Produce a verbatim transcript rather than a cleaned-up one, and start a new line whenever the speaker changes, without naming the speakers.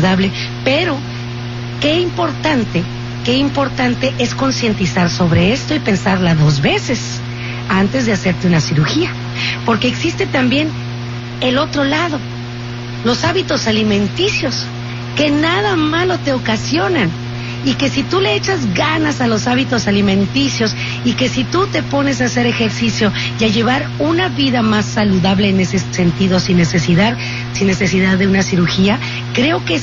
saludable, pero qué importante, qué importante es concientizar sobre esto y pensarla dos veces antes de hacerte una cirugía, porque existe también el otro lado, los hábitos alimenticios, que nada malo te ocasionan, y que si tú le echas ganas a los hábitos alimenticios y que si tú te pones a hacer ejercicio y a llevar una vida más saludable en ese sentido, sin necesidad, sin necesidad de una cirugía, creo que